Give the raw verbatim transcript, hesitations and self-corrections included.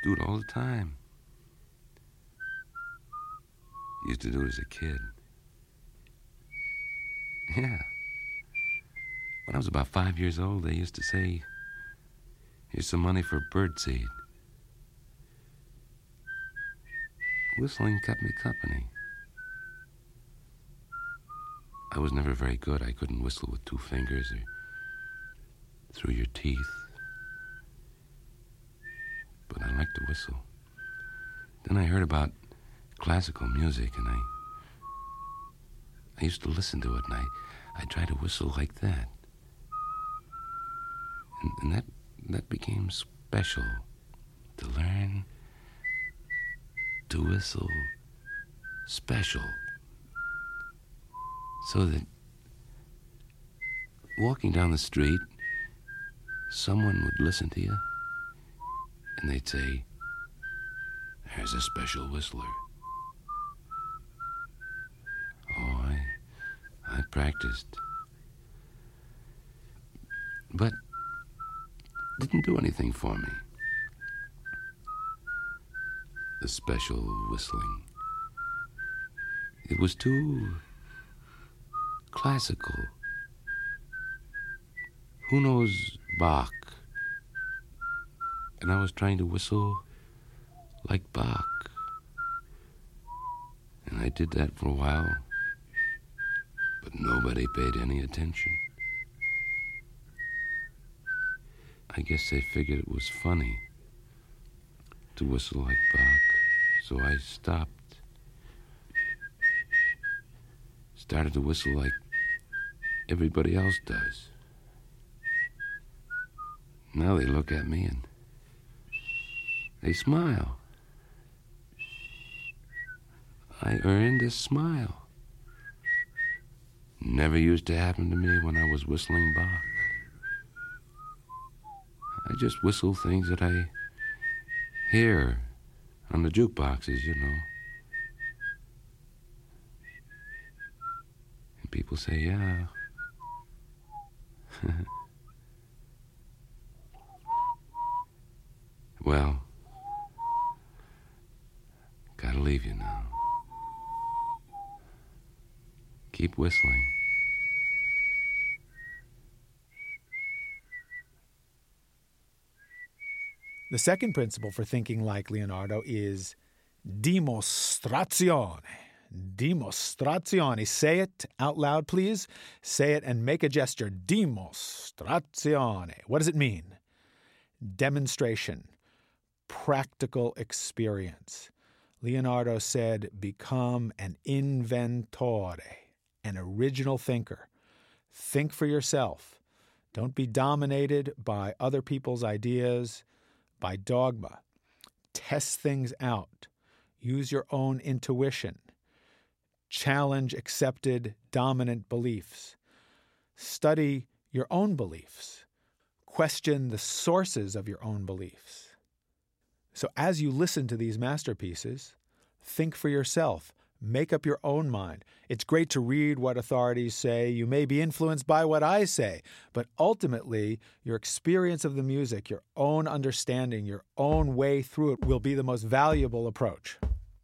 Do it all the time. Used to do it as a kid. Yeah. When I was about five years old, they used to say, here's some money for birdseed. Whistling kept me company. I was never very good. I couldn't whistle with two fingers or through your teeth. But I liked to whistle. Then I heard about classical music, and I I used to listen to it, and I, I tried to whistle like that. And, and that that became special, to learn to whistle special. So that walking down the street, someone would listen to you, and they'd say, there's a special whistler. Oh, I, I practiced. But didn't do anything for me. The special whistling. It was too classical. Who knows Bach? And I was trying to whistle like Bach. And I did that for a while, but nobody paid any attention. I guess they figured it was funny to whistle like Bach, so I stopped. Started to whistle like everybody else does. Now they look at me and they smile. I earned a smile. Never used to happen to me when I was whistling Bach. I just whistle things that I hear on the jukeboxes, you know. And people say, yeah. Well, gotta leave you now. Keep whistling. The second principle for thinking like Leonardo is dimostrazione. Dimostrazione. Say it out loud, please. Say it and make a gesture. Dimostrazione. What does it mean? Demonstration. Practical experience. Leonardo said, become an inventore, an original thinker. Think for yourself. Don't be dominated by other people's ideas, by dogma. Test things out. Use your own intuition. Challenge accepted dominant beliefs. Study your own beliefs. Question the sources of your own beliefs. So as you listen to these masterpieces, think for yourself. Make up your own mind. It's great to read what authorities say. You may be influenced by what I say, but ultimately, your experience of the music, your own understanding, your own way through it will be the most valuable approach.